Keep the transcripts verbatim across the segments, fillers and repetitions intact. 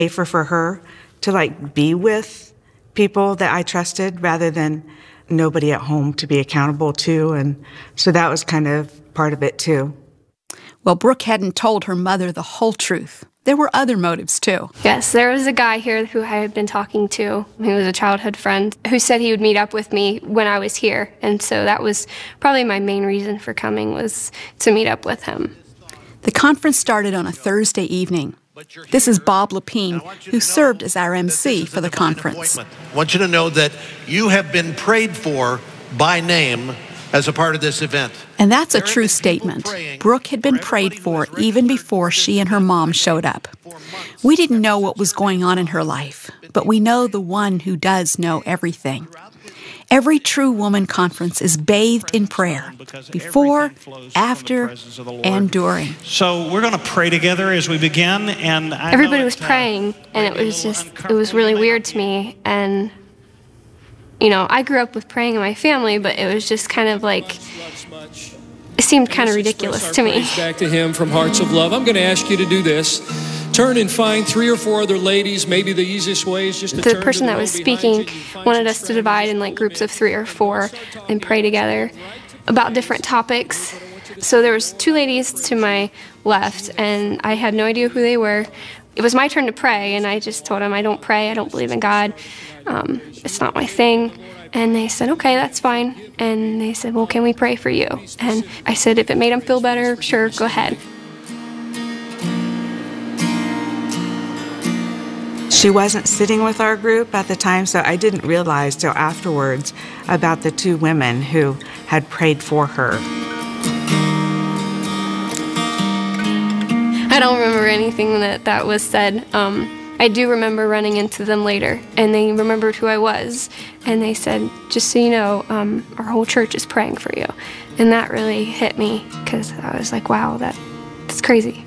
safer for her to like be with people that I trusted rather than nobody at home to be accountable to. And so that was kind of part of it too. Well, Brooke hadn't told her mother the whole truth. There were other motives too. Yes, there was a guy here who I had been talking to. He was a childhood friend who said he would meet up with me when I was here. And so that was probably my main reason for coming, was to meet up with him. The conference started on a Thursday evening. This is Bob Lepine, who served as our M C for the conference. I want you to know that you have been prayed for by name as a part of this event. And that's a true statement. Brooke had been prayed for even before she and her mom showed up. We didn't know what was going on in her life, but we know the one who does know everything. Every True Woman conference is bathed in prayer, before, after, and during. So we're going to pray together as we begin. And I everybody was praying, and it was just, it was really weird to me. And, you know, I grew up with praying in my family, but it was just kind of like, it seemed kind of ridiculous to me. Back to him from Hearts of Love. I'm going to ask you to do this. Turn and find three or four other ladies. Maybe the easiest way is just to the turn person to the that was row behind speaking you. wanted us to divide in like groups of three or four and pray together about different topics. So there was two ladies to my left, and I had no idea who they were. It was my turn to pray, and I just told them I don't pray, I don't believe in God, um, it's not my thing. And they said, okay, that's fine. And they said, well, can we pray for you? And I said, if it made them feel better, sure, go ahead. She wasn't sitting with our group at the time, so I didn't realize till afterwards about the two women who had prayed for her. I don't remember anything that, that was said. Um, I do remember running into them later, and they remembered who I was, and they said, just so you know, um, our whole church is praying for you. And that really hit me, because I was like, wow, that, that's crazy.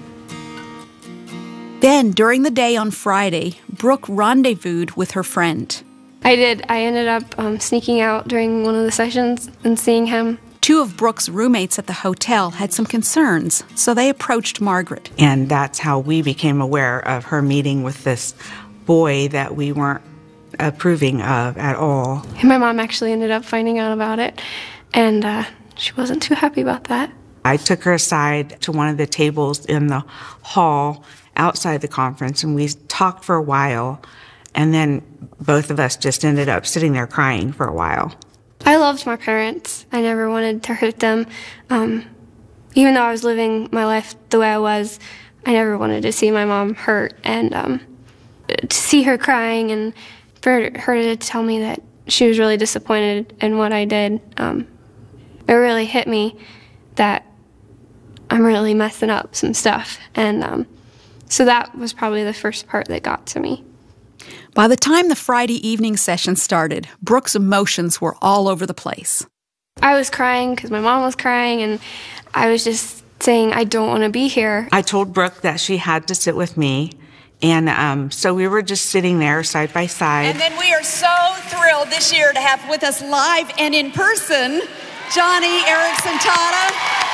Then, during the day on Friday, Brooke rendezvoused with her friend. I did. I ended up um, sneaking out during one of the sessions and seeing him. Two of Brooke's roommates at the hotel had some concerns, so they approached Margaret. And that's how we became aware of her meeting with this boy that we weren't approving of at all. And my mom actually ended up finding out about it, and uh, she wasn't too happy about that. I took her aside to one of the tables in the hall outside the conference, and we talked for a while, and then both of us just ended up sitting there crying for a while. I loved my parents. I never wanted to hurt them. Um, even though I was living my life the way I was, I never wanted to see my mom hurt. And um, to see her crying and for her to tell me that she was really disappointed in what I did, um, it really hit me that I'm really messing up some stuff. And um, so that was probably the first part that got to me. By the time the Friday evening session started, Brooke's emotions were all over the place. I was crying because my mom was crying, and I was just saying, I don't want to be here. I told Brooke that she had to sit with me, and um, so we were just sitting there side by side. And then we are so thrilled this year to have with us live and in person, Joni Eareckson Tada.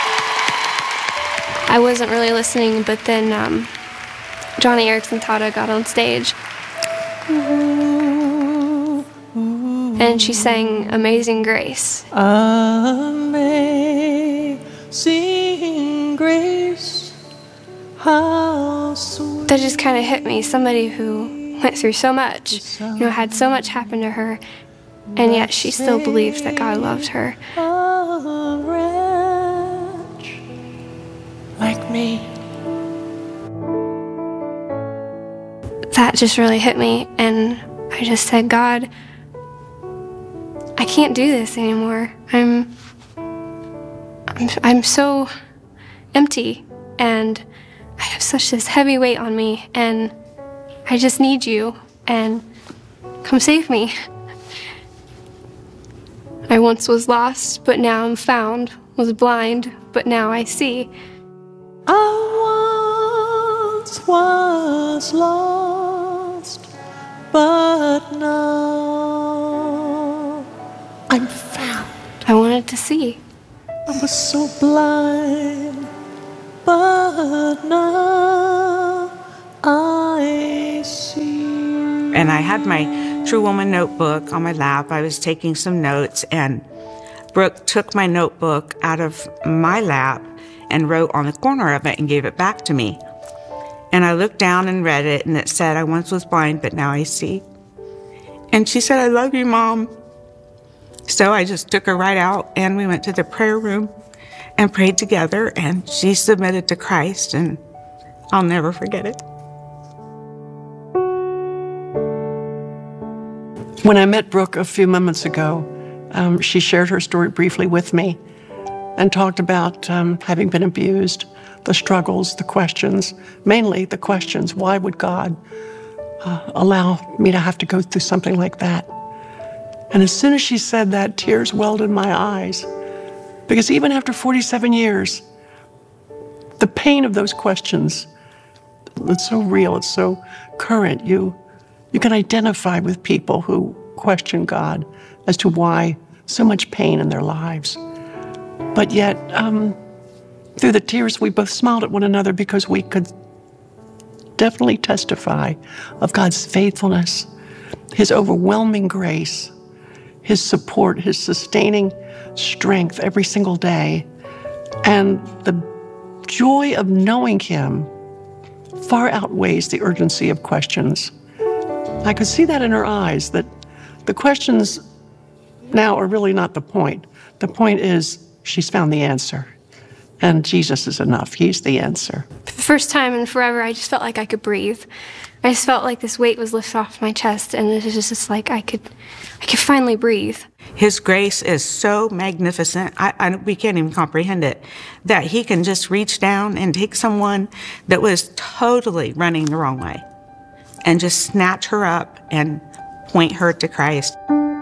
I wasn't really listening, but then um, Joni Eareckson Tada got on stage. And she sang Amazing Grace. Amazing Grace, how sweet. That just kind of hit me. Somebody who went through so much, you know, had so much happen to her, and yet she still believed that God loved her. A wretch like me. That just really hit me, and I just said, God, I can't do this anymore. I'm, I'm, I'm so empty, and I have such this heavy weight on me, and I just need you, and come save me. I once was lost, but now I'm found, was blind, but now I see. I once was lost, but now I'm found. I wanted to see. I was so blind, but now I see. And I had my True Woman notebook on my lap. I was taking some notes, and Brooke took my notebook out of my lap and wrote on the corner of it and gave it back to me. And I looked down and read it, and it said, "I once was blind, but now I see." And she said, "I love you, Mom." So I just took her right out, and we went to the prayer room and prayed together, and she submitted to Christ, and I'll never forget it. When I met Brooke a few moments ago, um, she shared her story briefly with me and talked about um, having been abused, the struggles, the questions, mainly the questions. Why would God uh, allow me to have to go through something like that? And as soon as she said that, tears welled in my eyes. Because even after forty-seven years, the pain of those questions, it's so real, it's so current. You, you can identify with people who question God as to why so much pain in their lives. But yet, um, through the tears, we both smiled at one another because we could definitely testify of God's faithfulness, His overwhelming grace, His support, His sustaining strength every single day. And the joy of knowing Him far outweighs the urgency of questions. I could see that in her eyes, that the questions now are really not the point. The point is she's found the answer. And Jesus is enough. He's the answer. For the first time in forever, I just felt like I could breathe. I just felt like this weight was lifted off my chest, and it was just like I could, I could finally breathe. His grace is so magnificent, I, I, we can't even comprehend it, that He can just reach down and take someone that was totally running the wrong way and just snatch her up and point her to Christ.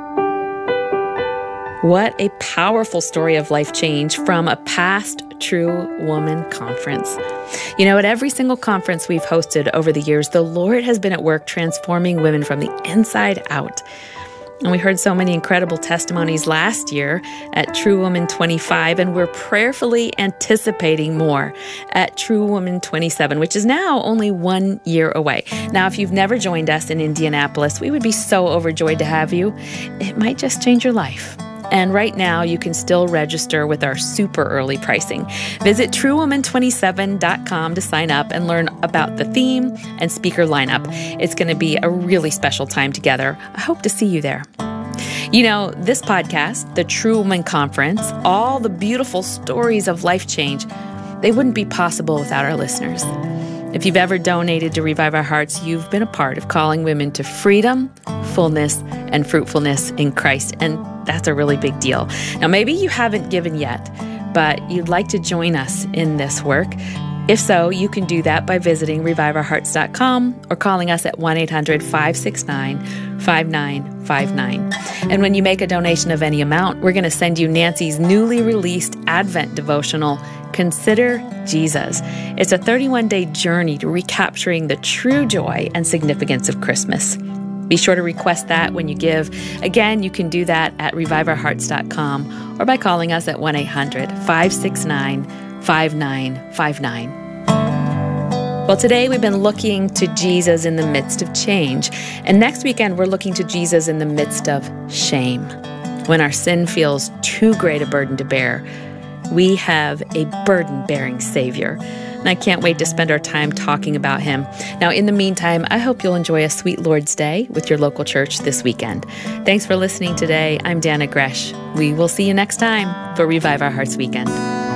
What a powerful story of life change from a past True Woman conference. You know, at every single conference we've hosted over the years, the Lord has been at work transforming women from the inside out. And we heard so many incredible testimonies last year at True Woman twenty-five, and we're prayerfully anticipating more at True Woman twenty-seven, which is now only one year away. Now, if you've never joined us in Indianapolis, we would be so overjoyed to have you. It might just change your life. And right now, you can still register with our super early pricing. Visit true woman twenty-seven dot com to sign up and learn about the theme and speaker lineup. It's going to be a really special time together. I hope to see you there. You know, this podcast, the True Woman Conference, all the beautiful stories of life change, they wouldn't be possible without our listeners. If you've ever donated to Revive Our Hearts, you've been a part of calling women to freedom, fullness, and fruitfulness in Christ. And that's a really big deal. Now, maybe you haven't given yet, but you'd like to join us in this work. If so, you can do that by visiting revive our hearts dot com or calling us at one eight hundred five six nine five nine five nine. And when you make a donation of any amount, we're going to send you Nancy's newly released Advent devotional, Consider Jesus. It's a thirty-one day journey to recapturing the true joy and significance of Christmas. Be sure to request that when you give. Again, you can do that at revive our hearts dot com or by calling us at one eight hundred five six nine five nine five nine. Well, today we've been looking to Jesus in the midst of change. And next weekend, we're looking to Jesus in the midst of shame. When our sin feels too great a burden to bear, we have a burden-bearing Savior. And I can't wait to spend our time talking about Him. Now, in the meantime, I hope you'll enjoy a sweet Lord's Day with your local church this weekend. Thanks for listening today. I'm Dana Gresh. We will see you next time for Revive Our Hearts Weekend.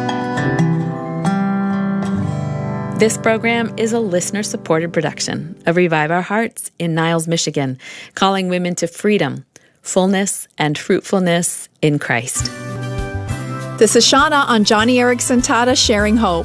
This program is a listener-supported production of Revive Our Hearts in Niles, Michigan, calling women to freedom, fullness, and fruitfulness in Christ. This is Shauna on Joni Eareckson Tada Sharing Hope.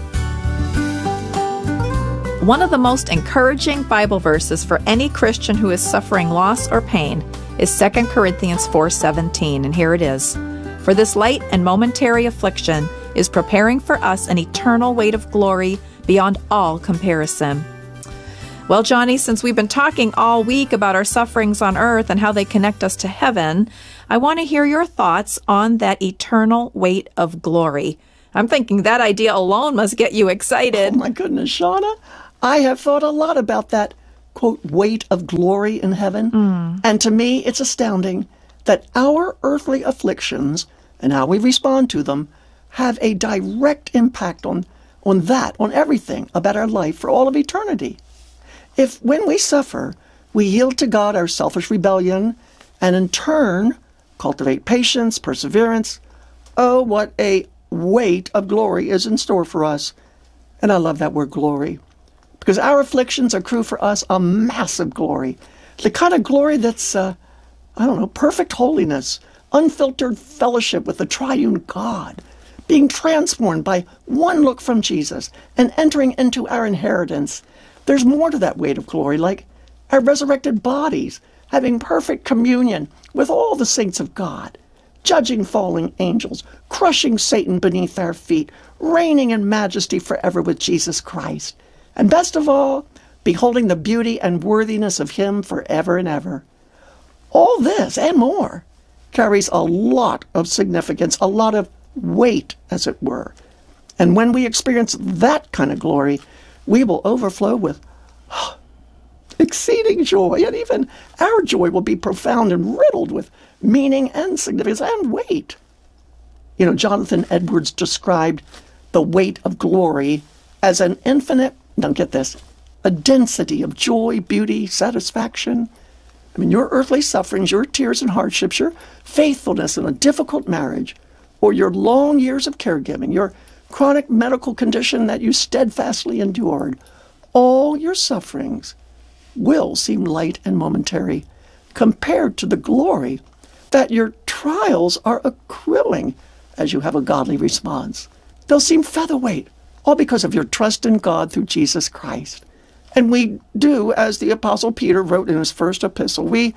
One of the most encouraging Bible verses for any Christian who is suffering loss or pain is Second Corinthians four seventeen, and here it is. For this light and momentary affliction is preparing for us an eternal weight of glory beyond all comparison. Well, Joni, since we've been talking all week about our sufferings on earth and how they connect us to heaven, I want to hear your thoughts on that eternal weight of glory. I'm thinking that idea alone must get you excited. Oh, my goodness, Shauna. I have thought a lot about that quote, weight of glory in heaven. Mm. And to me, it's astounding that our earthly afflictions and how we respond to them have a direct impact on, on that, on everything about our life for all of eternity. If when we suffer, we yield to God our selfish rebellion and in turn cultivate patience, perseverance, oh, what a weight of glory is in store for us. And I love that word glory, because our afflictions accrue for us a massive glory, the kind of glory that's, uh, I don't know, perfect holiness, unfiltered fellowship with the triune God, being transformed by one look from Jesus and entering into our inheritance. There's more to that weight of glory, like our resurrected bodies, having perfect communion with all the saints of God, judging falling angels, crushing Satan beneath our feet, reigning in majesty forever with Jesus Christ. And best of all, beholding the beauty and worthiness of him forever and ever. All this and more carries a lot of significance, a lot of weight, as it were. And when we experience that kind of glory, we will overflow with exceeding joy, and even our joy will be profound and riddled with meaning and significance and weight. You know, Jonathan Edwards described the weight of glory as an infinite, now get this, a density of joy, beauty, satisfaction. I mean, your earthly sufferings, your tears and hardships, your faithfulness in a difficult marriage, or your long years of caregiving, your chronic medical condition that you steadfastly endured, all your sufferings will seem light and momentary compared to the glory that your trials are accruing as you have a godly response. They'll seem featherweight, all because of your trust in God through Jesus Christ. And we do, as the Apostle Peter wrote in his first epistle, we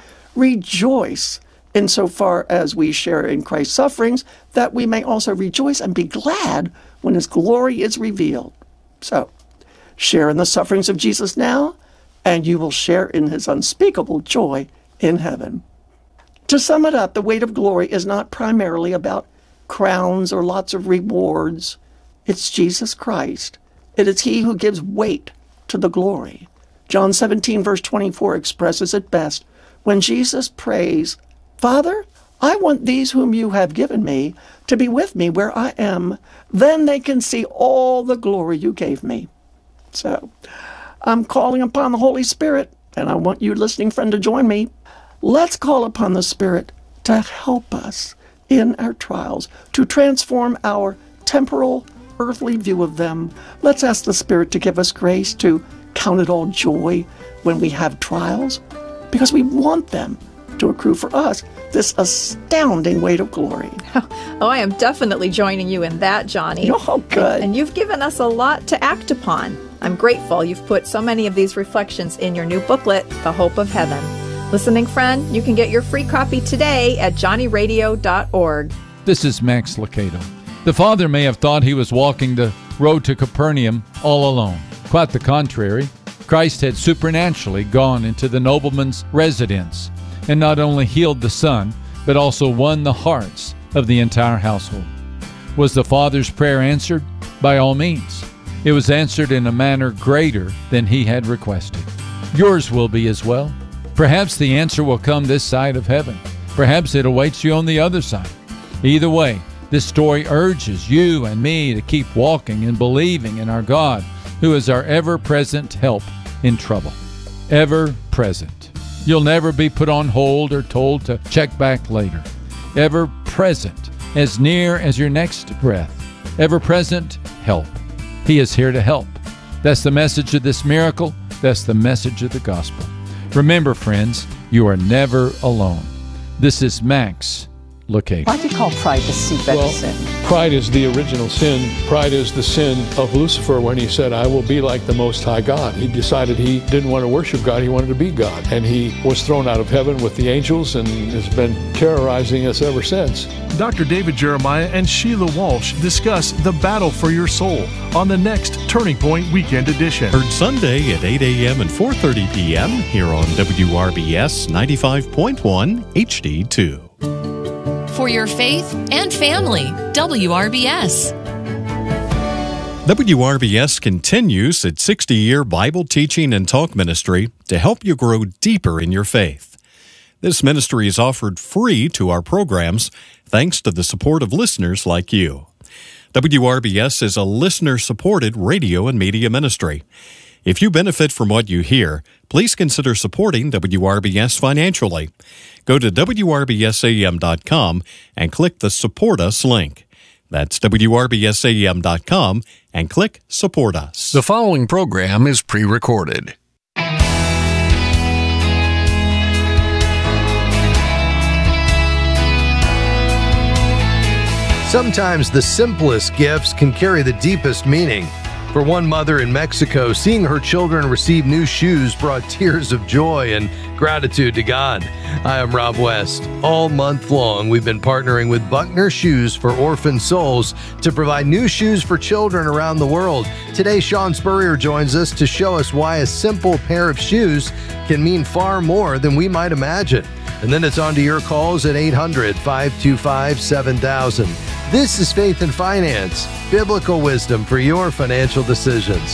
rejoice insofar as we share in Christ's sufferings, that we may also rejoice and be glad when his glory is revealed. So, share in the sufferings of Jesus now, and you will share in his unspeakable joy in heaven. To sum it up, the weight of glory is not primarily about crowns or lots of rewards. It's Jesus Christ. It is he who gives weight to the glory. John seventeen, verse twenty-four expresses it best when Jesus prays, Father, I want these whom you have given me to be with me where I am. Then they can see all the glory you gave me. So, I'm calling upon the Holy Spirit, and I want you, listening friend, to join me. Let's call upon the Spirit to help us in our trials, to transform our temporal, earthly view of them. Let's ask the Spirit to give us grace to count it all joy when we have trials, because we want them to accrue for us this astounding weight of glory. Oh, I am definitely joining you in that, Johnny. Oh, good. And, and you've given us a lot to act upon. I'm grateful you've put so many of these reflections in your new booklet, The Hope of Heaven. Listening friend, you can get your free copy today at johnny radio dot org. This is Max Lucado. The father may have thought he was walking the road to Capernaum all alone. Quite the contrary. Christ had supernaturally gone into the nobleman's residence and not only healed the son, but also won the hearts of the entire household. Was the father's prayer answered? By all means. It was answered in a manner greater than he had requested. Yours will be as well. Perhaps the answer will come this side of heaven. Perhaps it awaits you on the other side. Either way, this story urges you and me to keep walking and believing in our God, who is our ever-present help in trouble. Ever-present. You'll never be put on hold or told to check back later. Ever-present, as near as your next breath. Ever-present help. He is here to help. That's the message of this miracle. That's the message of the gospel. Remember, friends, you are never alone. This is Max Lucado. Why do you call pride the seedbed well, of sin? Pride is the original sin. Pride is the sin of Lucifer when he said, I will be like the Most High God. He decided he didn't want to worship God, he wanted to be God. And he was thrown out of heaven with the angels and has been terrorizing us ever since. Doctor David Jeremiah and Sheila Walsh discuss the battle for your soul on the next Turning Point Weekend Edition. Heard Sunday at eight a.m. and four thirty p.m. here on W R B S ninety-five point one H D two. For your faith and family, W R B S. W R B S continues its sixty-year Bible teaching and talk ministry to help you grow deeper in your faith. This ministry is offered free to our programs thanks to the support of listeners like you. W R B S is a listener-supported radio and media ministry. If you benefit from what you hear, please consider supporting W R B S financially. Go to W R B S A M dot com and click the Support Us link. That's W R B S A M dot com and click Support Us. The following program is pre-recorded. Sometimes the simplest gifts can carry the deepest meaning. For one mother in Mexico, seeing her children receive new shoes brought tears of joy and gratitude to God. I am Rob West. All month long, we've been partnering with Buckner Shoes for Orphan Souls to provide new shoes for children around the world. Today, Sean Spurrier joins us to show us why a simple pair of shoes can mean far more than we might imagine. And then it's on to your calls at eight hundred, five two five, seven thousand. This is Faith and Finance, biblical wisdom for your financial decisions.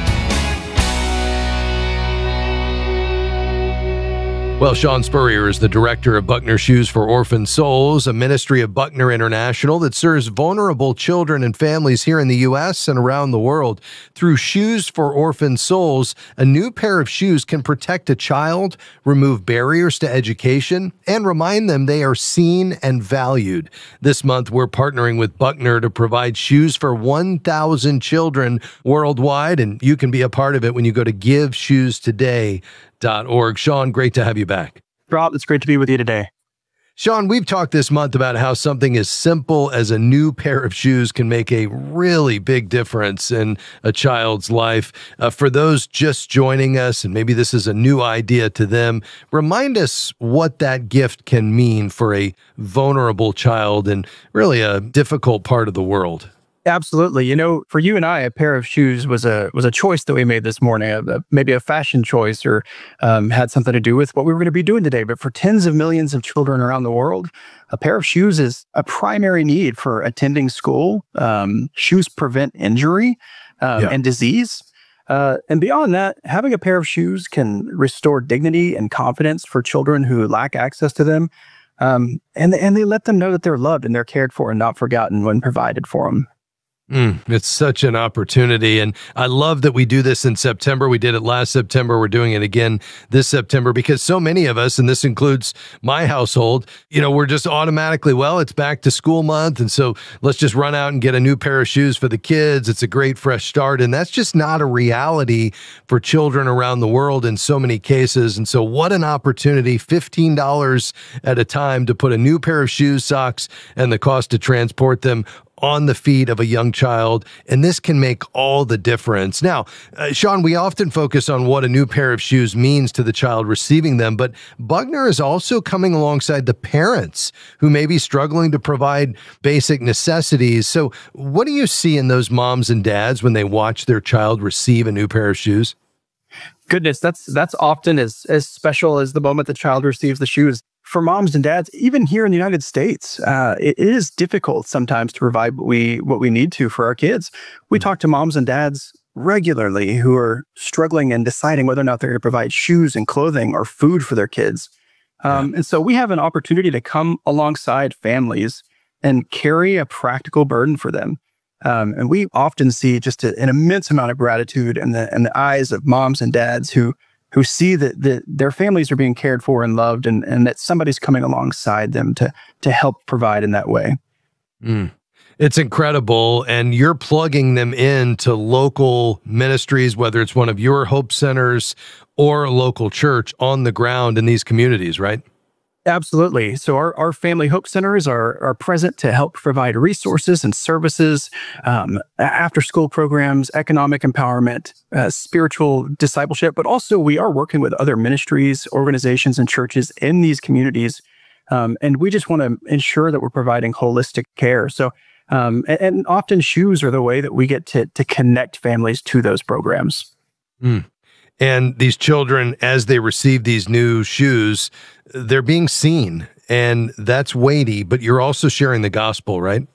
Well, Sean Spurrier is the director of Buckner Shoes for Orphan Souls, a ministry of Buckner International that serves vulnerable children and families here in the U S and around the world. Through Shoes for Orphan Souls, a new pair of shoes can protect a child, remove barriers to education, and remind them they are seen and valued. This month, we're partnering with Buckner to provide shoes for one thousand children worldwide, and you can be a part of it when you go to give shoes today dot org. Sean, great to have you back. Rob, it's great to be with you today. Sean, we've talked this month about how something as simple as a new pair of shoes can make a really big difference in a child's life. Uh, for those just joining us, and maybe this is a new idea to them, remind us what that gift can mean for a vulnerable child in really a difficult part of the world. Absolutely. You know, for you and I, a pair of shoes was a was a choice that we made this morning, a, a, maybe a fashion choice or um, had something to do with what we were going to be doing today. But for tens of millions of children around the world, a pair of shoes is a primary need for attending school. Um, shoes prevent injury um, yeah. and disease. Uh, and beyond that, having a pair of shoes can restore dignity and confidence for children who lack access to them. Um, and, and they let them know that they're loved and they're cared for and not forgotten when provided for them. Mm, it's such an opportunity. And I love that we do this in September. We did it last September. We're doing it again this September because so many of us, and this includes my household, you know, we're just automatically, well, it's back to school month. And so let's just run out and get a new pair of shoes for the kids. It's a great fresh start. And that's just not a reality for children around the world in so many cases. And so what an opportunity, fifteen dollars at a time to put a new pair of shoes, socks, and the cost to transport them on the feet of a young child, and this can make all the difference. Now, uh, Sean, we often focus on what a new pair of shoes means to the child receiving them, but Buckner is also coming alongside the parents who may be struggling to provide basic necessities. So what do you see in those moms and dads when they watch their child receive a new pair of shoes? Goodness, that's that's often as, as special as the moment the child receives the shoes. For moms and dads, even here in the United States, uh, it is difficult sometimes to provide what we what we need to for our kids. We talk to moms and dads regularly who are struggling and deciding whether or not they're going to provide shoes and clothing or food for their kids. Um, yeah. And so we have an opportunity to come alongside families and carry a practical burden for them. Um, and we often see just a, an immense amount of gratitude in the in the eyes of moms and dads who who see that, that their families are being cared for and loved, and, and that somebody's coming alongside them to to help provide in that way. Mm. It's incredible, and you're plugging them into local ministries, whether it's one of your Hope Centers or a local church on the ground in these communities, right? Absolutely. So our, our Family Hope Centers are, are present to help provide resources and services, um, after-school programs, economic empowerment, uh, spiritual discipleship, but also we are working with other ministries, organizations, and churches in these communities. Um, and we just want to ensure that we're providing holistic care. So, um, and, and often shoes are the way that we get to, to connect families to those programs. Mm. And these children, as they receive these new shoes, they're being seen, and that's weighty, but you're also sharing the gospel, right?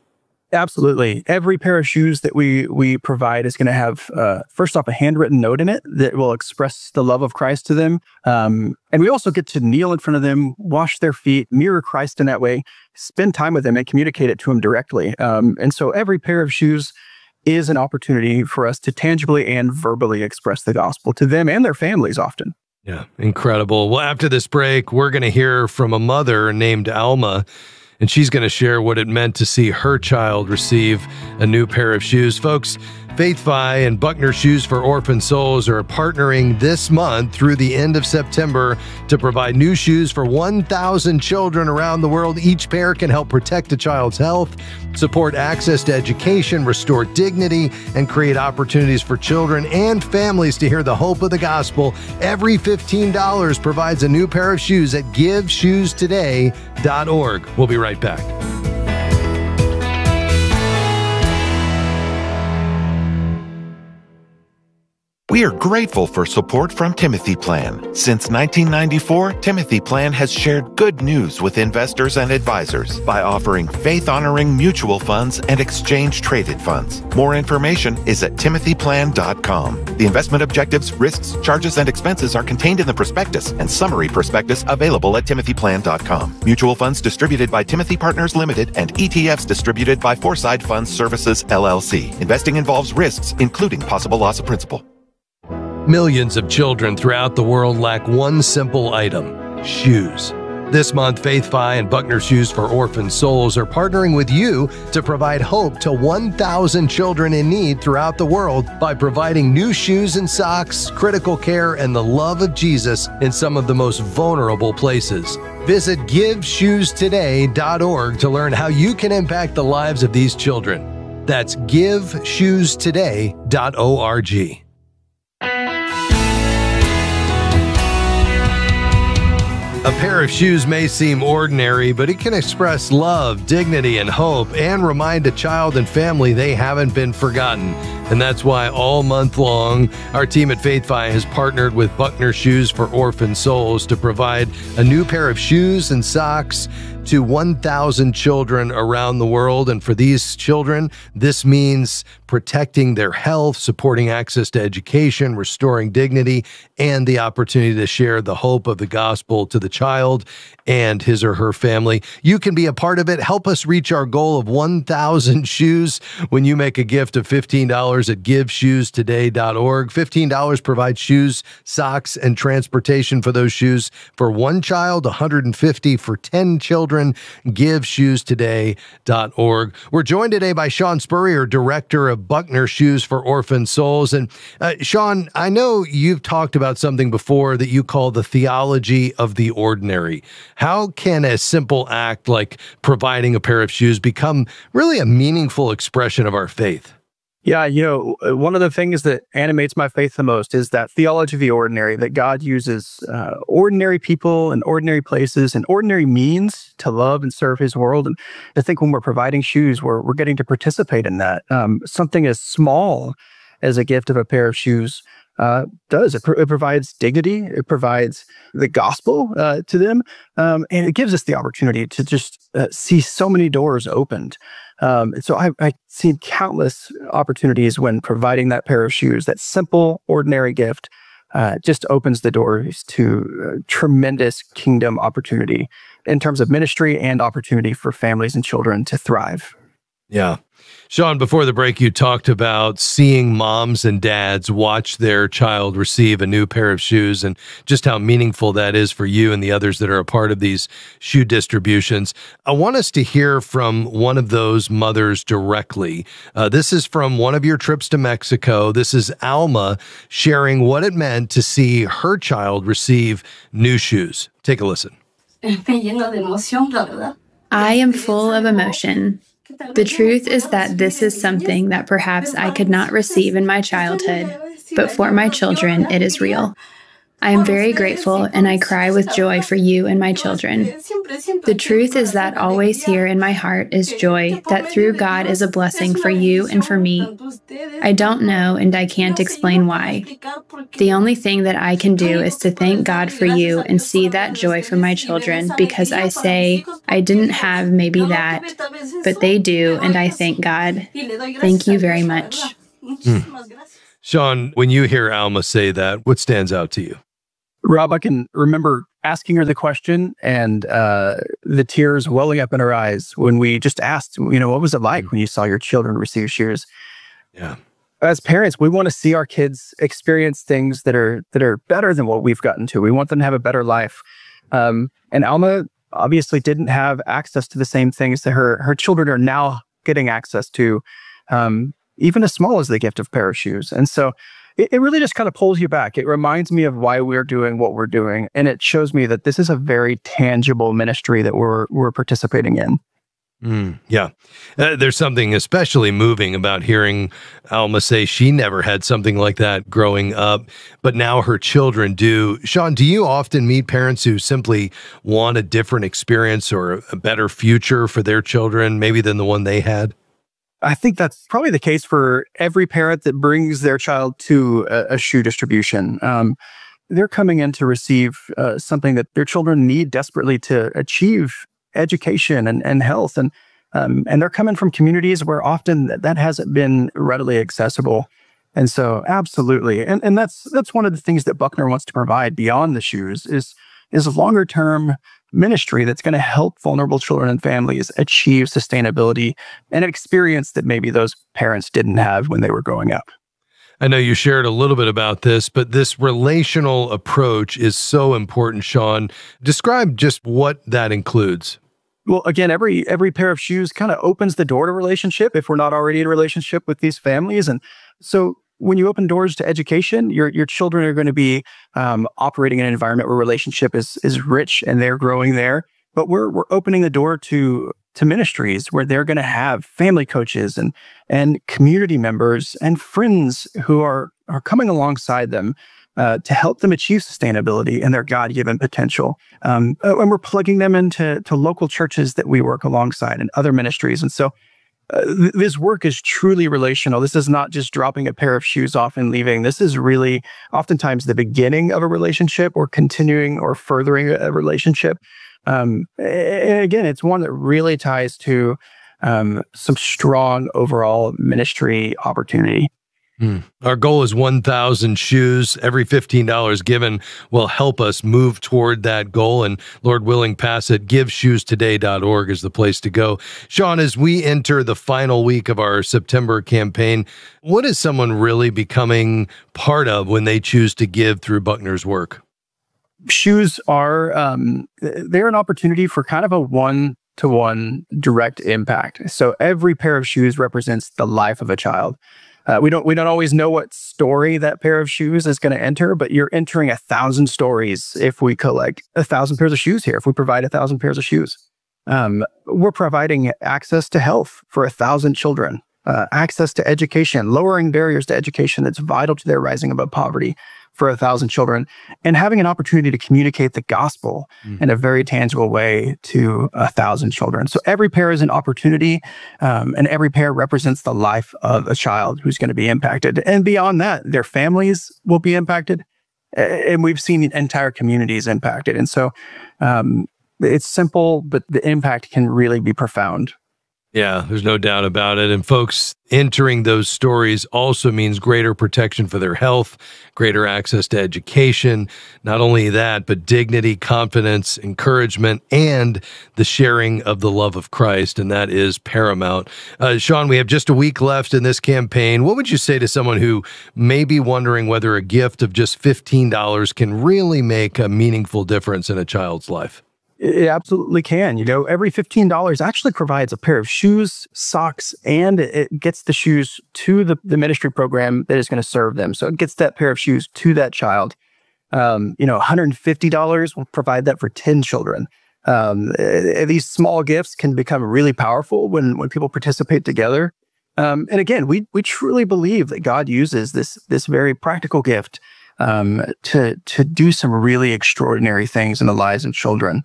Absolutely. Every pair of shoes that we we provide is going to have, uh, first off, a handwritten note in it that will express the love of Christ to them. Um, and we also get to kneel in front of them, wash their feet, mirror Christ in that way, spend time with them and communicate it to them directly. Um, and so every pair of shoes is an opportunity for us to tangibly and verbally express the gospel to them and their families often. Yeah, incredible. Well, after this break, we're going to hear from a mother named Alma, and she's going to share what it meant to see her child receive a new pair of shoes. Folks, FaithFi and Buckner Shoes for Orphan Souls are partnering this month through the end of September to provide new shoes for one thousand children around the world. Each pair can help protect a child's health, support access to education, restore dignity, and create opportunities for children and families to hear the hope of the gospel. Every fifteen dollars provides a new pair of shoes at give shoes today dot org. We'll be right back. We are grateful for support from Timothy Plan. Since nineteen ninety-four, Timothy Plan has shared good news with investors and advisors by offering faith-honoring mutual funds and exchange-traded funds. More information is at timothy plan dot com. The investment objectives, risks, charges, and expenses are contained in the prospectus and summary prospectus available at timothy plan dot com. Mutual funds distributed by Timothy Partners Limited and E T Fs distributed by Foreside Funds Services, L L C. Investing involves risks, including possible loss of principal. Millions of children throughout the world lack one simple item: shoes. This month, FaithFi and Buckner Shoes for Orphan Souls are partnering with you to provide hope to one thousand children in need throughout the world by providing new shoes and socks, critical care, and the love of Jesus in some of the most vulnerable places. Visit give shoes today dot org to learn how you can impact the lives of these children. That's give shoes today dot org. A pair of shoes may seem ordinary, but it can express love, dignity, and hope, and remind a child and family they haven't been forgotten. And that's why all month long, our team at FaithFi has partnered with Buckner Shoes for Orphan Souls to provide a new pair of shoes and socks to one thousand children around the world. And for these children, this means protecting their health, supporting access to education, restoring dignity, and the opportunity to share the hope of the gospel to the child and his or her family. You can be a part of it. Help us reach our goal of one thousand shoes when you make a gift of fifteen dollars at give shoes today dot org. fifteen dollars provides shoes, socks, and transportation for those shoes for one child, one hundred fifty dollars for ten children. give shoes today dot org. We're joined today by Sean Spurrier, director of Buckner Shoes for Orphan Souls. And uh, Sean, I know you've talked about something before that you call the theology of the ordinary. How can a simple act like providing a pair of shoes become really a meaningful expression of our faith? Yeah, you know, one of the things that animates my faith the most is that theology of the ordinary, that God uses uh, ordinary people and ordinary places and ordinary means to love and serve his world. And I think when we're providing shoes, we're, we're getting to participate in that. Um, something as small as a gift of a pair of shoes uh, does. It, pr- it provides dignity. It provides the gospel uh, to them. Um, and it gives us the opportunity to just uh, see so many doors opened. Um, and so I, I've seen countless opportunities when providing that pair of shoes, that simple, ordinary gift, uh, just opens the doors to uh, tremendous kingdom opportunity in terms of ministry and opportunity for families and children to thrive. Yeah. Sean, before the break, you talked about seeing moms and dads watch their child receive a new pair of shoes and just how meaningful that is for you and the others that are a part of these shoe distributions. I want us to hear from one of those mothers directly. Uh, this is from one of your trips to Mexico. This is Alma sharing what it meant to see her child receive new shoes. Take a listen. I am full of emotion. The truth is that this is something that perhaps I could not receive in my childhood, but for my children, it is real. I am very grateful and I cry with joy for you and my children. The truth is that always here in my heart is joy, that through God is a blessing for you and for me. I don't know and I can't explain why. The only thing that I can do is to thank God for you and see that joy for my children, because I say, I didn't have maybe that, but they do, and I thank God. Thank you very much. Hmm. Sean, when you hear Alma say that, what stands out to you? Rob, I can remember asking her the question and uh, the tears welling up in her eyes when we just asked, you know, what was it like when you saw your children receive shoes? Yeah. As parents, we want to see our kids experience things that are that are better than what we've gotten to. We want them to have a better life. Um, and Alma obviously didn't have access to the same things that her her children are now getting access to, um, even as small as the gift of a pair of shoes. And so it, it really just kind of pulls you back. It reminds me of why we're doing what we're doing. And it shows me that this is a very tangible ministry that we're we're participating in. Mm, yeah. Uh, there's something especially moving about hearing Alma say she never had something like that growing up, but now her children do. Sean, do you often meet parents who simply want a different experience or a better future for their children, maybe than the one they had? I think that's probably the case for every parent that brings their child to a, a shoe distribution. Um, they're coming in to receive uh, something that their children need desperately to achieve education and, and health. And um, and they're coming from communities where often that, that hasn't been readily accessible. And so absolutely. And and that's that's one of the things that Buckner wants to provide beyond the shoes is, is a longer term ministry that's going to help vulnerable children and families achieve sustainability and an experience that maybe those parents didn't have when they were growing up. I know you shared a little bit about this, but this relational approach is so important, Sean. Describe just what that includes. Well, again, every every pair of shoes kind of opens the door to relationship if we're not already in a relationship with these families. And so when you open doors to education, your your children are going to be um, operating in an environment where relationship is is rich and they're growing there. But we're we're opening the door to to ministries where they're going to have family coaches and and community members and friends who are are coming alongside them uh, to help them achieve sustainability and their God-given potential. Um, and we're plugging them into to local churches that we work alongside and other ministries. And so uh, th- this work is truly relational. This is not just dropping a pair of shoes off and leaving. This is really oftentimes the beginning of a relationship or continuing or furthering a relationship. Um, and again, it's one that really ties to um, some strong overall ministry opportunity. Hmm. Our goal is one thousand shoes. Every fifteen dollars given will help us move toward that goal. And Lord willing, pass it. give shoes today dot org is the place to go. Sean, as we enter the final week of our September campaign, what is someone really becoming part of when they choose to give through Buckner's work? Shoes are, um, they're an opportunity for kind of a one-to-one direct impact. So every pair of shoes represents the life of a child. Uh, we don't we don't always know what story that pair of shoes is going to enter, but you're entering a thousand stories if we collect a thousand pairs of shoes here, if we provide a thousand pairs of shoes. Um, we're providing access to health for a thousand children, uh, access to education, lowering barriers to education that's vital to their rising above poverty for a thousand children, and having an opportunity to communicate the gospel mm. in a very tangible way to a thousand children. So every pair is an opportunity, um, and every pair represents the life of a child who's going to be impacted. And beyond that, their families will be impacted, and we've seen entire communities impacted. And so um, it's simple, but the impact can really be profound. Yeah, there's no doubt about it. And folks, entering those stories also means greater protection for their health, greater access to education. Not only that, but dignity, confidence, encouragement, and the sharing of the love of Christ. And that is paramount. Uh, Sean, we have just a week left in this campaign. What would you say to someone who may be wondering whether a gift of just fifteen dollars can really make a meaningful difference in a child's life? It absolutely can. You know, every fifteen dollars actually provides a pair of shoes, socks, and it gets the shoes to the, the ministry program that is going to serve them. So it gets that pair of shoes to that child. Um, you know, one hundred fifty dollars will provide that for ten children. Um, these small gifts can become really powerful when, when people participate together. Um, and again, we we truly believe that God uses this this very practical gift um, to to do some really extraordinary things in the lives of children.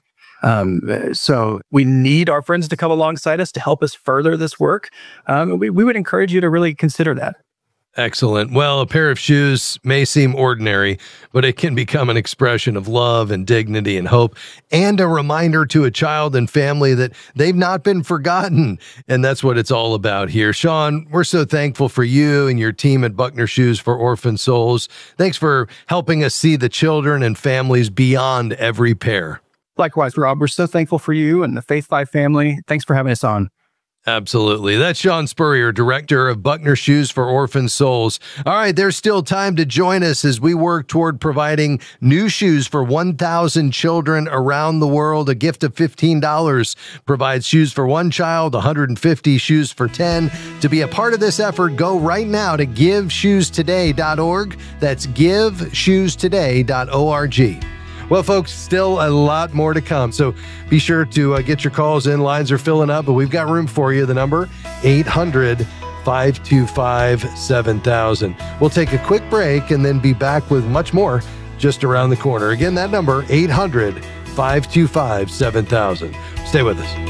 Um, so we need our friends to come alongside us to help us further this work. Um, we, we would encourage you to really consider that. Excellent. Well, a pair of shoes may seem ordinary, but it can become an expression of love and dignity and hope, and a reminder to a child and family that they've not been forgotten. And that's what it's all about here. Sean, we're so thankful for you and your team at Buckner Shoes for Orphan Souls. Thanks for helping us see the children and families beyond every pair. Likewise, Rob, we're so thankful for you and the Faith Five family. Thanks for having us on. Absolutely. That's Sean Spurrier, director of Buckner Shoes for Orphan Souls. All right, there's still time to join us as we work toward providing new shoes for one thousand children around the world. A gift of fifteen dollars provides shoes for one child, one hundred fifty shoes for ten. To be a part of this effort, go right now to give shoes today dot org. That's give shoes today dot org. Well, folks, still a lot more to come, so be sure to uh, get your calls in. Lines are filling up, but we've got room for you. The number, eight hundred, five two five, seven thousand. We'll take a quick break and then be back with much more just around the corner. Again, that number, eight hundred, five two five, seven thousand. Stay with us.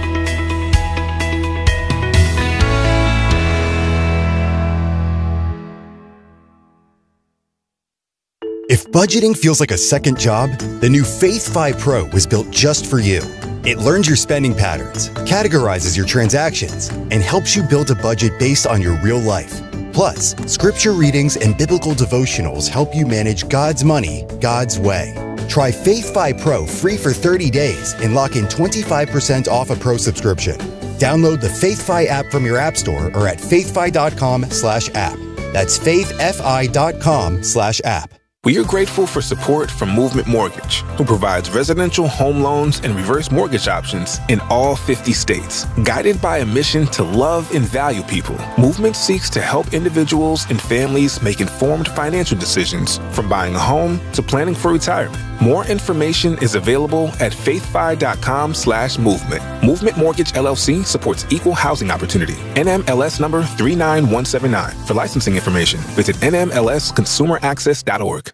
If budgeting feels like a second job, the new Faith Fi Pro was built just for you. It learns your spending patterns, categorizes your transactions, and helps you build a budget based on your real life. Plus, scripture readings and biblical devotionals help you manage God's money, God's way. Try Faith Fi Pro free for thirty days and lock in twenty-five percent off a Pro subscription. Download the Faith Fi app from your app store or at faithfi.com slash app. That's faithfi.com slash app. We are grateful for support from Movement Mortgage, who provides residential home loans and reverse mortgage options in all fifty states. Guided by a mission to love and value people, Movement seeks to help individuals and families make informed financial decisions, from buying a home to planning for retirement. More information is available at faithfi.com slash movement. Movement Mortgage L L C supports equal housing opportunity. N M L S number three nine one seven nine. For licensing information, visit N M L S consumer access dot org.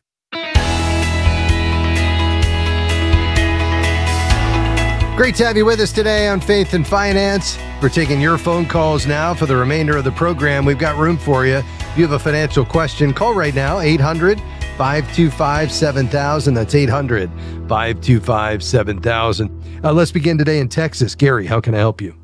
Great to have you with us today on Faith and Finance. We're taking your phone calls now for the remainder of the program. We've got room for you. If you have a financial question, call right now, eight hundred, five two five, seven thousand. That's eight hundred, five two five, seven thousand. Uh, let's begin today in Texas. Gary, how can I help you?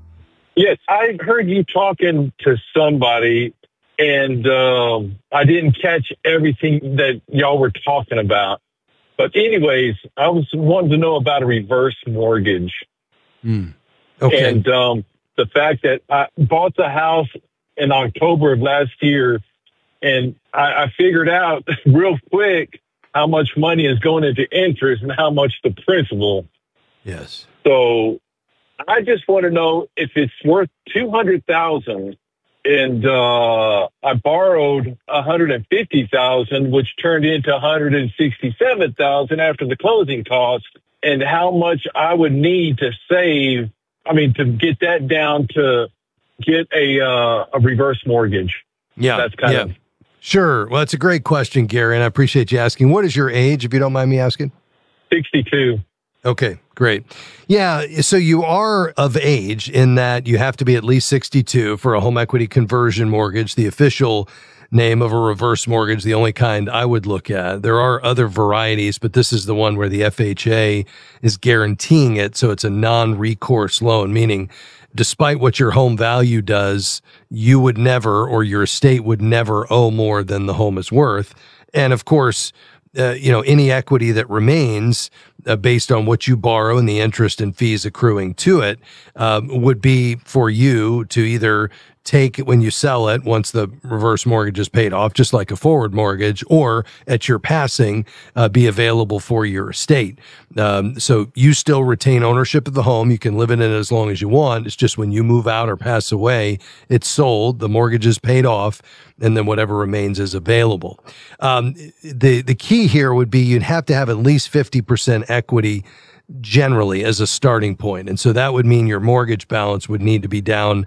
Yes, I heard you talking to somebody, and um, I didn't catch everything that y'all were talking about. But anyways, I was wanting to know about a reverse mortgage. Mm. Okay. And um, the fact that I bought the house in October of last year, and I, I figured out real quick how much money is going into interest and how much the principal. Yes. So I just want to know if it's worth two hundred thousand dollars. And uh, I borrowed one hundred fifty thousand dollars, which turned into one hundred sixty-seven thousand dollars after the closing costs, and how much I would need to save, I mean, to get that down to get a uh, a reverse mortgage. Yeah, That's kind yeah. of... Sure. Well, it's a great question, Gary, and I appreciate you asking. What is your age, if you don't mind me asking? sixty-two. Okay, great. Yeah, so you are of age in that you have to be at least sixty-two for a home equity conversion mortgage, the official name of a reverse mortgage, the only kind I would look at. There are other varieties, but this is the one where the F H A is guaranteeing it, so it's a non-recourse loan, meaning despite what your home value does, you would never, or your estate would never owe more than the home is worth. And of course, Uh, you know, any equity that remains uh, based on what you borrow and the interest and fees accruing to it um, would be for you to either take it when you sell it once the reverse mortgage is paid off, just like a forward mortgage, or at your passing uh, be available for your estate. Um, so you still retain ownership of the home. You can live in it as long as you want. It's just when you move out or pass away, it's sold, the mortgage is paid off, and then whatever remains is available. Um, the, the key here would be you'd have to have at least fifty percent equity generally as a starting point. And so that would mean your mortgage balance would need to be down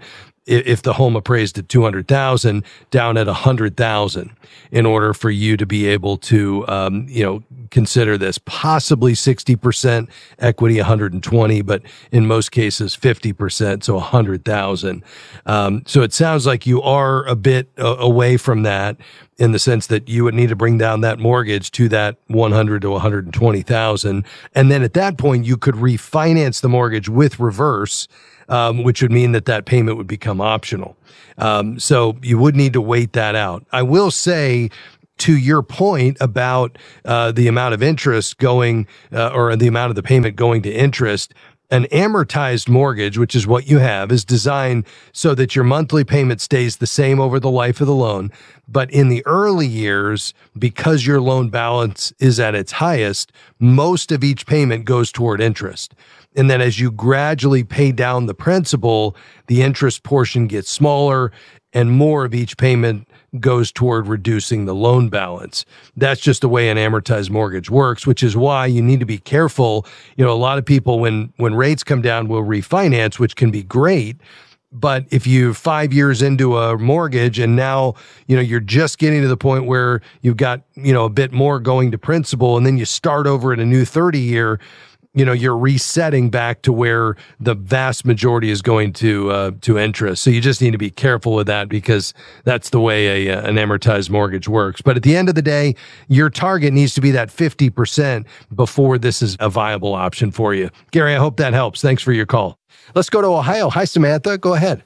if the home appraised at two hundred thousand dollars, down at one hundred thousand dollars in order for you to be able to, um, you know, consider this. Possibly sixty percent equity, one hundred twenty, but in most cases fifty percent, so one hundred thousand. Um, so it sounds like you are a bit uh, away from that in the sense that you would need to bring down that mortgage to that one hundred to one hundred twenty thousand. And then at that point, you could refinance the mortgage with reverse, Um, which would mean that that payment would become optional. Um, so you would need to wait that out. I will say, to your point about uh, the amount of interest going, uh, or the amount of the payment going to interest, an amortized mortgage, which is what you have, is designed so that your monthly payment stays the same over the life of the loan. But in the early years, because your loan balance is at its highest, most of each payment goes toward interest. And then as you gradually pay down the principal, the interest portion gets smaller and more of each payment goes toward reducing the loan balance. That's just the way an amortized mortgage works, which is why you need to be careful. You know, a lot of people, when, when rates come down, will refinance, which can be great. But if you're five years into a mortgage and now, you know, you're just getting to the point where you've got, you know, a bit more going to principal, and then you start over at a new thirty year, you know, you're resetting back to where the vast majority is going to uh, to interest. So you just need to be careful with that, because that's the way a, an amortized mortgage works. But at the end of the day, your target needs to be that fifty percent before this is a viable option for you. Gary, I hope that helps. Thanks for your call. Let's go to Ohio. Hi, Samantha. Go ahead.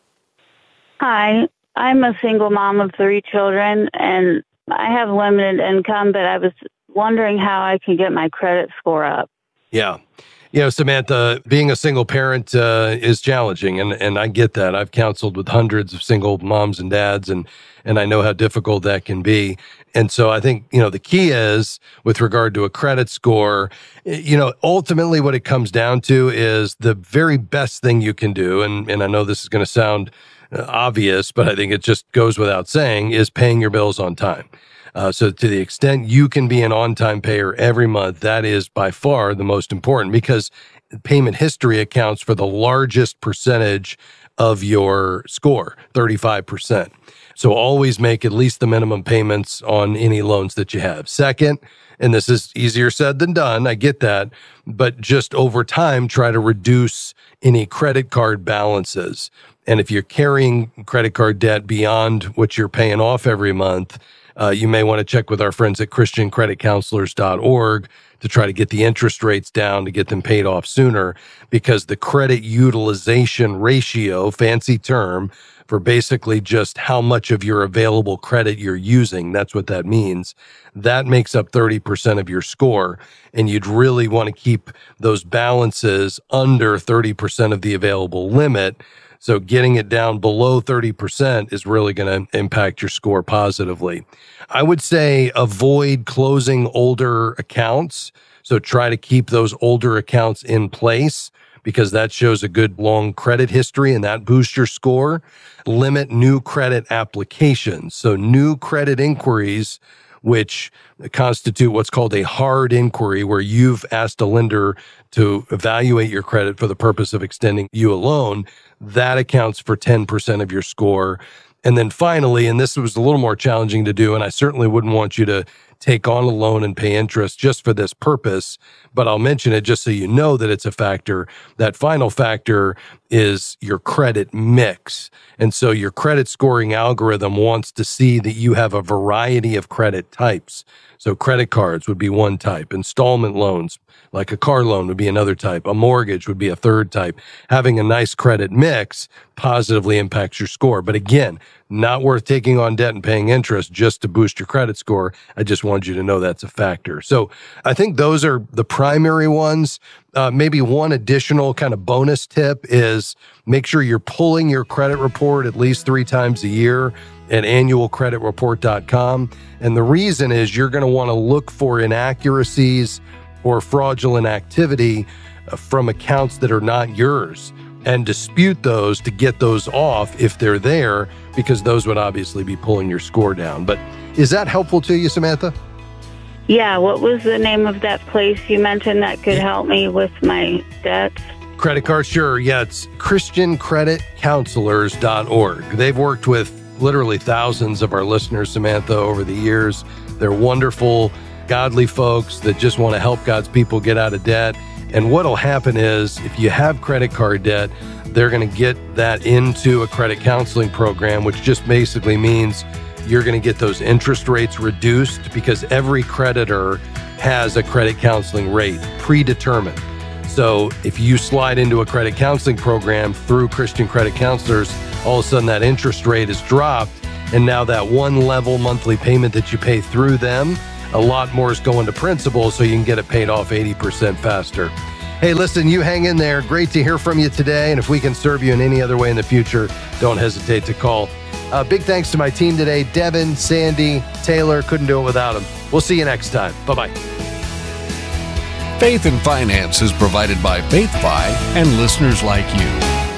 Hi. I'm a single mom of three children, and I have limited income, but I was wondering how I can get my credit score up. Yeah. You know, Samantha, being a single parent uh, is challenging, and, and I get that. I've counseled with hundreds of single moms and dads, and, and I know how difficult that can be. And so I think, you know, the key is, with regard to a credit score, you know, ultimately what it comes down to is the very best thing you can do, and, and I know this is going to sound uh, obvious, but I think it just goes without saying, is paying your bills on time. Uh, so to the extent you can be an on-time payer every month, that is by far the most important, because payment history accounts for the largest percentage of your score, thirty-five percent. So always make at least the minimum payments on any loans that you have. Second, and this is easier said than done, I get that, but just over time, try to reduce any credit card balances. And if you're carrying credit card debt beyond what you're paying off every month, Uh, you may want to check with our friends at Christian Credit Counselors dot org to try to get the interest rates down to get them paid off sooner, because the credit utilization ratio, fancy term, for basically just how much of your available credit you're using, that's what that means, that makes up thirty percent of your score. And you'd really want to keep those balances under thirty percent of the available limit. So getting it down below thirty percent is really going to impact your score positively. I would say avoid closing older accounts. So try to keep those older accounts in place, because that shows a good long credit history and that boosts your score. Limit new credit applications. So new credit inquiries, which constitute what's called a hard inquiry, where you've asked a lender to evaluate your credit for the purpose of extending you a loan, that accounts for ten percent of your score. And then finally, and this was a little more challenging to do, and I certainly wouldn't want you to take on a loan and pay interest just for this purpose, but I'll mention it just so you know that it's a factor. That final factor is your credit mix. And so your credit scoring algorithm wants to see that you have a variety of credit types. So credit cards would be one type, installment loans, like a car loan, would be another type, a mortgage would be a third type. Having a nice credit mix positively impacts your score. But again, not worth taking on debt and paying interest just to boost your credit score. I just want you to know that's a factor. So I think those are the primary ones. Uh, maybe one additional kind of bonus tip is make sure you're pulling your credit report at least three times a year at annual credit report dot com. And the reason is you're going to want to look for inaccuracies or fraudulent activity from accounts that are not yours, and dispute those to get those off if they're there, because those would obviously be pulling your score down. But is that helpful to you, Samantha? Yeah, what was the name of that place you mentioned that could help me with my debts? Credit card, sure. Yeah, it's Christian Credit Counselors dot org. They've worked with literally thousands of our listeners, Samantha, over the years. They're wonderful, godly folks that just want to help God's people get out of debt. And what'll happen is if you have credit card debt, they're going to get that into a credit counseling program, which just basically means you're going to get those interest rates reduced because every creditor has a credit counseling rate predetermined. So if you slide into a credit counseling program through Christian Credit Counselors, all of a sudden that interest rate is dropped. And now that one level monthly payment that you pay through them, a lot more is going to principal, so you can get it paid off eighty percent faster. Hey, listen, you hang in there. Great to hear from you today. And if we can serve you in any other way in the future, don't hesitate to call. Uh, big thanks to my team today, Devin, Sandy, Taylor. Couldn't do it without them. We'll see you next time. Bye-bye. Faith and Finance is provided by FaithFi and listeners like you.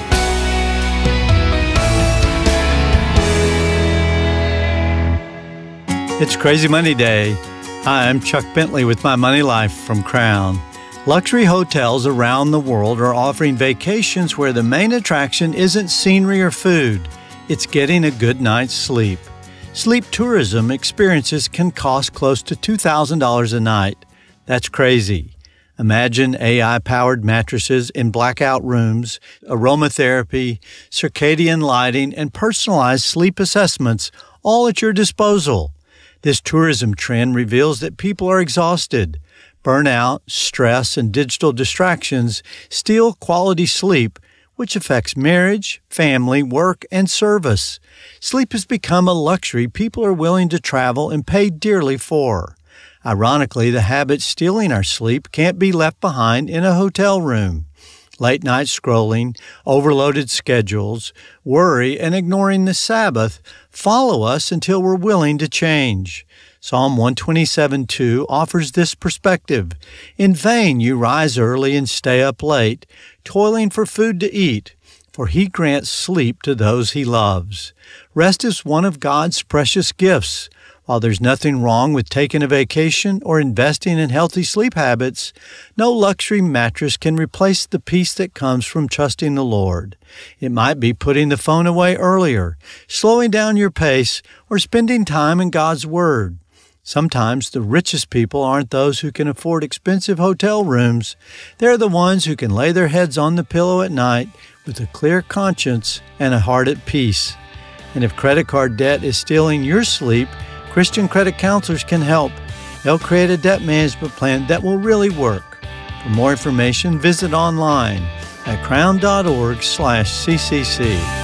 It's Crazy Money Day. Hi, I'm Chuck Bentley with My Money Life from Crown. Luxury hotels around the world are offering vacations where the main attraction isn't scenery or food. It's getting a good night's sleep. Sleep tourism experiences can cost close to two thousand dollars a night. That's crazy. Imagine A I-powered mattresses in blackout rooms, aromatherapy, circadian lighting, and personalized sleep assessments all at your disposal. This tourism trend reveals that people are exhausted. Burnout, stress, and digital distractions steal quality sleep, which affects marriage, family, work, and service. Sleep has become a luxury people are willing to travel and pay dearly for. Ironically, the habit stealing our sleep can't be left behind in a hotel room. Late night scrolling, overloaded schedules, worry, and ignoring the Sabbath follow us until we're willing to change. Psalm one twenty-seven two offers this perspective. In vain you rise early and stay up late, toiling for food to eat, for he grants sleep to those he loves. Rest is one of God's precious gifts. While there's nothing wrong with taking a vacation or investing in healthy sleep habits, no luxury mattress can replace the peace that comes from trusting the Lord. It might be putting the phone away earlier, slowing down your pace, or spending time in God's Word. Sometimes the richest people aren't those who can afford expensive hotel rooms. They're the ones who can lay their heads on the pillow at night with a clear conscience and a heart at peace. And if credit card debt is stealing your sleep, Christian Credit Counselors can help. They'll create a debt management plan that will really work. For more information, visit online at crown.org slash ccc.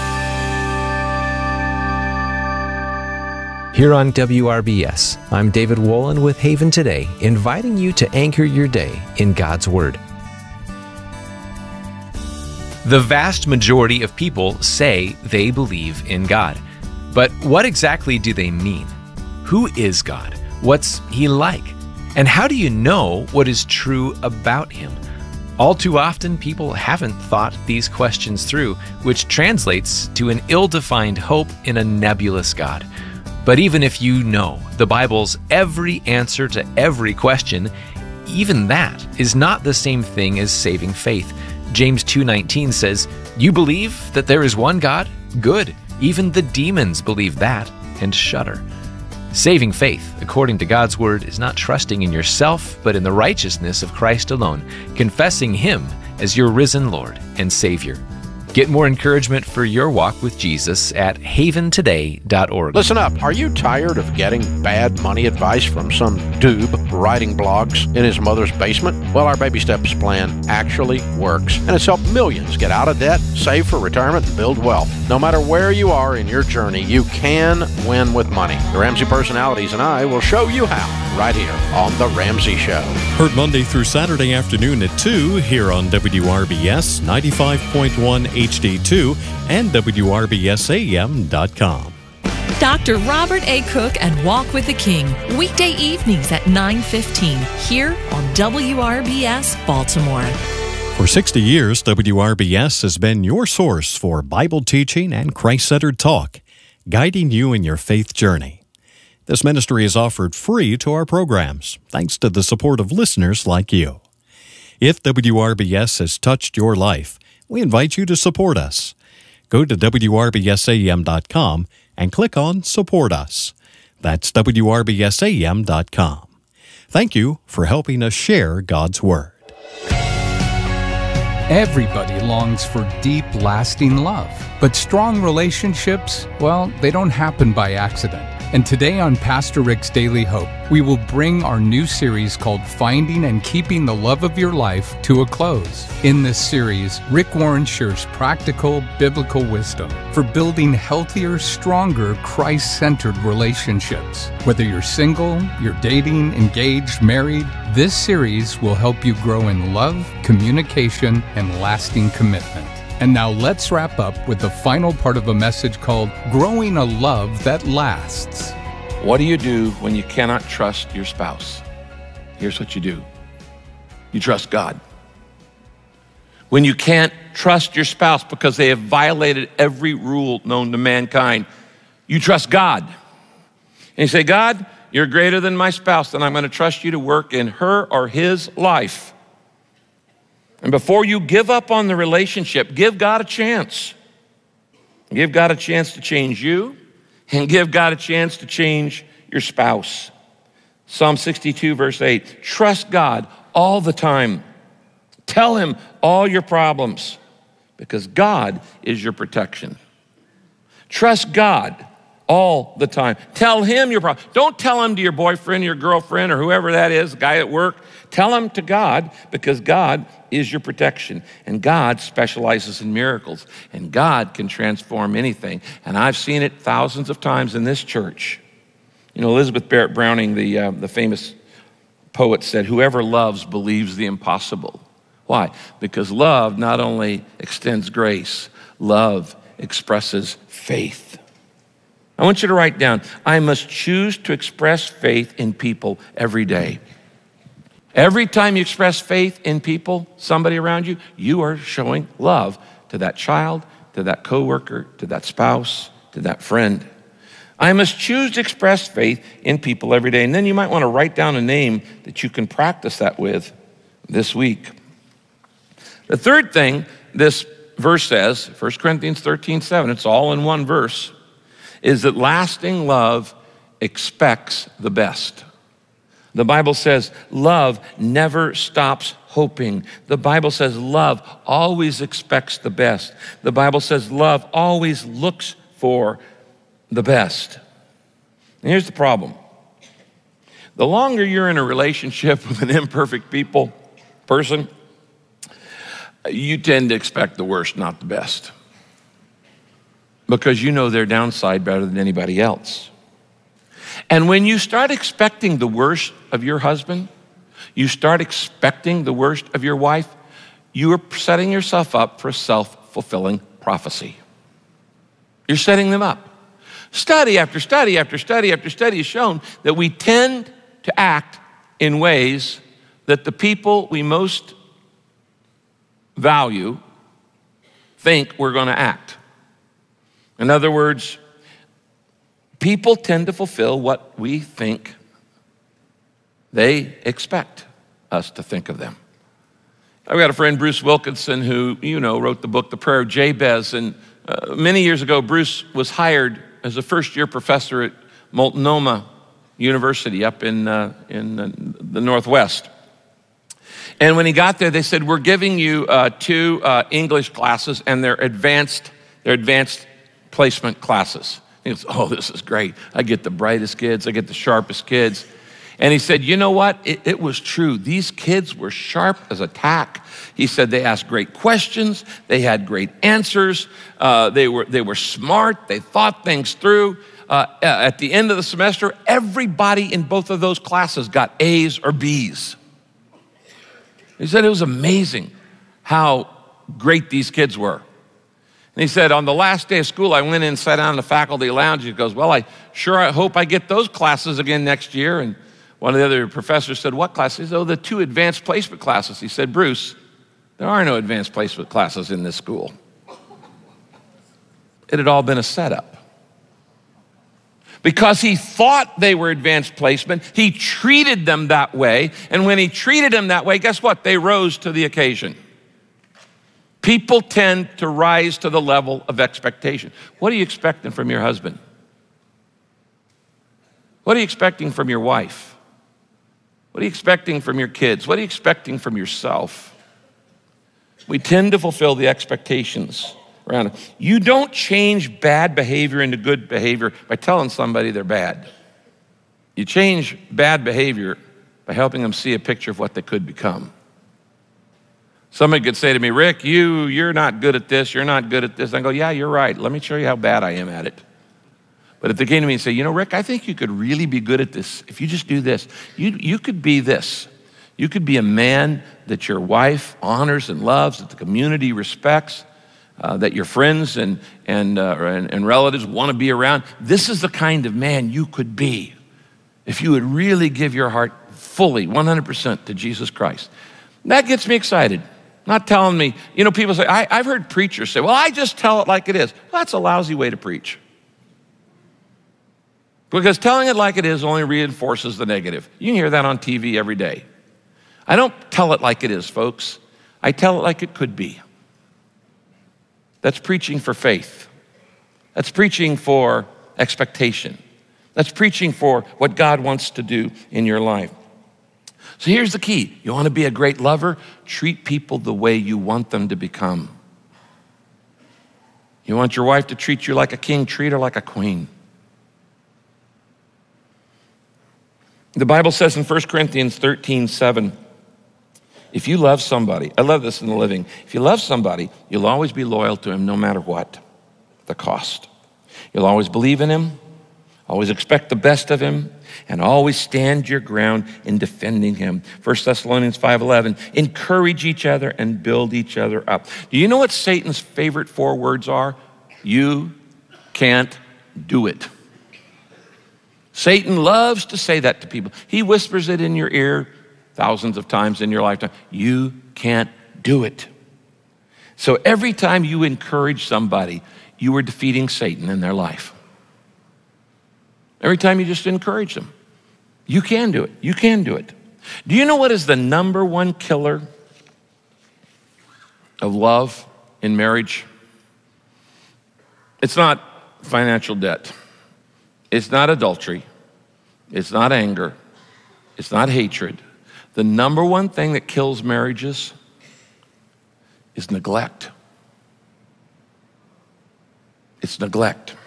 Here on W R B S, I'm David Wolin with Haven Today, inviting you to anchor your day in God's Word. The vast majority of people say they believe in God. But what exactly do they mean? Who is God? What's He like? And how do you know what is true about Him? All too often, people haven't thought these questions through, which translates to an ill-defined hope in a nebulous God. But even if you know the Bible's every answer to every question, even that is not the same thing as saving faith. James two nineteen says, "You believe that there is one God? Good. Even the demons believe that and shudder." Saving faith, according to God's Word, is not trusting in yourself, but in the righteousness of Christ alone, confessing Him as your risen Lord and Savior. Get more encouragement for your walk with Jesus at haven today dot org. Listen up. Are you tired of getting bad money advice from some doob writing blogs in his mother's basement? Well, our Baby Steps plan actually works, and it's helped millions get out of debt, save for retirement, and build wealth. No matter where you are in your journey, you can win with money. The Ramsey Personalities and I will show you how right here on The Ramsey Show. Heard Monday through Saturday afternoon at two here on W R B S ninety-five point one H D two and W R B S A M dot com. Doctor Robert A. Cook and Walk with the King, weekday evenings at nine fifteen here on W R B S Baltimore. For sixty years, W R B S has been your source for Bible teaching and Christ-centered talk, guiding you in your faith journey. This ministry is offered free to our programs, thanks to the support of listeners like you. If W R B S has touched your life, we invite you to support us. Go to W R B S A M dot com and click on Support Us. That's W R B S A M dot com. Thank you for helping us share God's Word. Everybody longs for deep, lasting love. But strong relationships, well, they don't happen by accident. And today on Pastor Rick's Daily Hope, we will bring our new series called Finding and Keeping the Love of Your Life to a close. In this series, Rick Warren shares practical biblical wisdom for building healthier, stronger, Christ-centered relationships. Whether you're single, you're dating, engaged, married, this series will help you grow in love, communication, and lasting commitment. And now let's wrap up with the final part of a message called Growing a Love That Lasts. What do you do when you cannot trust your spouse? Here's what you do. You trust God. When you can't trust your spouse because they have violated every rule known to mankind, you trust God. And you say, God, you're greater than my spouse, and I'm going to trust you to work in her or his life. And before you give up on the relationship, give God a chance. Give God a chance to change you, and give God a chance to change your spouse. Psalm sixty-two, verse eight, trust God all the time. Tell him all your problems, because God is your protection. Trust God all the time. Tell him your problem. Don't tell him to your boyfriend, your girlfriend, or whoever that is, guy at work. Tell him to God, because God is your protection. And God specializes in miracles. And God can transform anything. And I've seen it thousands of times in this church. You know, Elizabeth Barrett Browning, the, uh, the famous poet, said, whoever loves believes the impossible. Why? Because love not only extends grace, love expresses faith. I want you to write down, I must choose to express faith in people every day. Every time you express faith in people, somebody around you, you are showing love to that child, to that coworker, to that spouse, to that friend. I must choose to express faith in people every day. And then you might want to write down a name that you can practice that with this week. The third thing this verse says, First Corinthians thirteen, seven, it's all in one verse, is that lasting love expects the best. The Bible says love never stops hoping. The Bible says love always expects the best. The Bible says love always looks for the best. And here's the problem. The longer you're in a relationship with an imperfect people, person, you tend to expect the worst, not the best. Because you know their downside better than anybody else. And when you start expecting the worst of your husband, you start expecting the worst of your wife, you are setting yourself up for a self-fulfilling prophecy. You're setting them up. Study after study after study after study has shown that we tend to act in ways that the people we most value think we're going to act. In other words, people tend to fulfill what we think they expect us to think of them. I've got a friend, Bruce Wilkinson, who, you know, wrote the book, The Prayer of Jabez. And uh, many years ago, Bruce was hired as a first-year professor at Multnomah University up in, uh, in uh, the Northwest. And when he got there, they said, we're giving you uh, two uh, English classes, and they're advanced, they're advanced placement classes. He goes, oh, this is great. I get the brightest kids. I get the sharpest kids. And he said, you know what? It, it was true. These kids were sharp as a tack. He said they asked great questions. They had great answers. Uh, they were, they were smart. They thought things through. Uh, at the end of the semester, everybody in both of those classes got A's or B's. He said it was amazing how great these kids were. And he said, on the last day of school, I went in and sat down in the faculty lounge. He goes, well, I sure I hope I get those classes again next year. And one of the other professors said, what classes? He said, oh, the two advanced placement classes. He said, Bruce, there are no advanced placement classes in this school. It had all been a setup. Because he thought they were advanced placement, he treated them that way. And when he treated them that way, guess what? They rose to the occasion. People tend to rise to the level of expectation. What are you expecting from your husband? What are you expecting from your wife? What are you expecting from your kids? What are you expecting from yourself? We tend to fulfill the expectations around it. You don't change bad behavior into good behavior by telling somebody they're bad. You change bad behavior by helping them see a picture of what they could become. Somebody could say to me, Rick, you, you're not good at this, you're not good at this. I go, yeah, you're right. Let me show you how bad I am at it. But if they came to me and say, you know, Rick, I think you could really be good at this. If you just do this, you, you could be this. You could be a man that your wife honors and loves, that the community respects, uh, that your friends and, and, uh, and, and relatives want to be around. This is the kind of man you could be if you would really give your heart fully, one hundred percent to Jesus Christ. That gets me excited. Not telling me, you know, people say, I, I've heard preachers say, well, I just tell it like it is. Well, that's a lousy way to preach. Because telling it like it is only reinforces the negative. You can hear that on T V every day. I don't tell it like it is, folks. I tell it like it could be. That's preaching for faith. That's preaching for expectation. That's preaching for what God wants to do in your life. So here's the key. You want to be a great lover? Treat people the way you want them to become. You want your wife to treat you like a king? Treat her like a queen. The Bible says in First Corinthians thirteen seven, if you love somebody, I love this in the Living, if you love somebody, you'll always be loyal to him no matter what the cost. You'll always believe in him, always expect the best of him, and always stand your ground in defending him. First Thessalonians five eleven, encourage each other and build each other up. Do you know what Satan's favorite four words are? You can't do it. Satan loves to say that to people. He whispers it in your ear thousands of times in your lifetime. You can't do it. So every time you encourage somebody, you are defeating Satan in their life. Every time you just encourage them, you can do it. You can do it. Do you know what is the number one killer of love in marriage? It's not financial debt. It's not adultery. It's not anger. It's not hatred. The number one thing that kills marriages is neglect. It's neglect.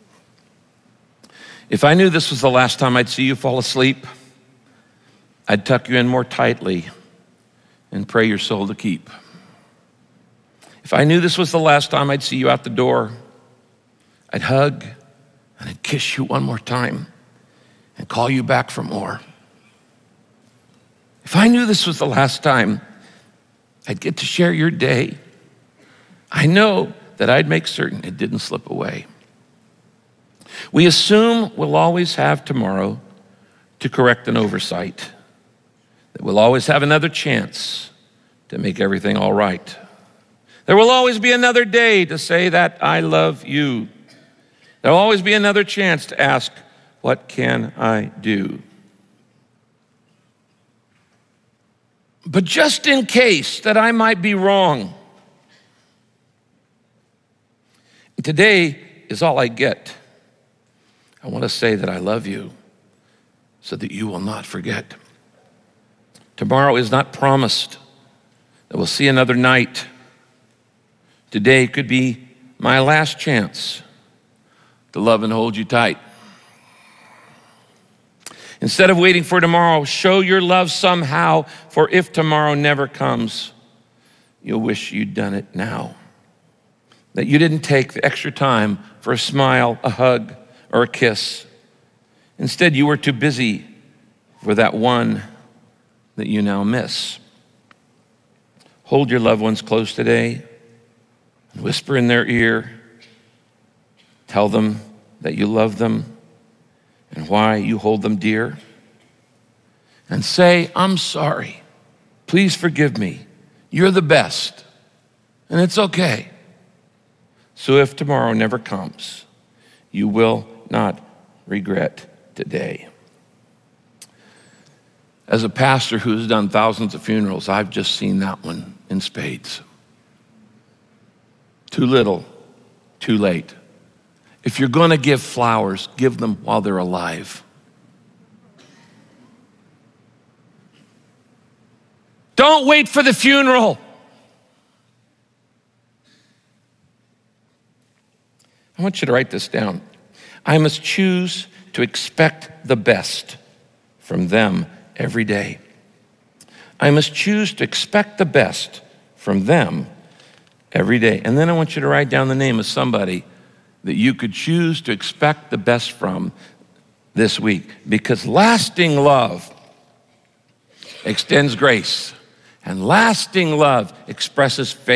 If I knew this was the last time I'd see you fall asleep, I'd tuck you in more tightly and pray your soul to keep. If I knew this was the last time I'd see you out the door, I'd hug and I'd kiss you one more time and call you back for more. If I knew this was the last time I'd get to share your day, I know that I'd make certain it didn't slip away. We assume we'll always have tomorrow to correct an oversight, that we'll always have another chance to make everything all right. There will always be another day to say that I love you. There will always be another chance to ask, what can I do? But just in case that I might be wrong, today is all I get. I want to say that I love you so that you will not forget. Tomorrow is not promised that we'll see another night. Today could be my last chance to love and hold you tight. Instead of waiting for tomorrow, show your love somehow, for if tomorrow never comes, you'll wish you'd done it now. That you didn't take the extra time for a smile, a hug, or a kiss. Instead, you were too busy for that one that you now miss. Hold your loved ones close today and whisper in their ear. Tell them that you love them and why you hold them dear. And say, I'm sorry. Please forgive me. You're the best. And it's okay. So if tomorrow never comes, you will not regret today. As a pastor who's done thousands of funerals, I've just seen that one in spades. Too little, too late. If you're going to give flowers, give them while they're alive. Don't wait for the funeral. I want you to write this down. I must choose to expect the best from them every day. I must choose to expect the best from them every day. And then I want you to write down the name of somebody that you could choose to expect the best from this week. Because lasting love extends grace, and lasting love expresses faith.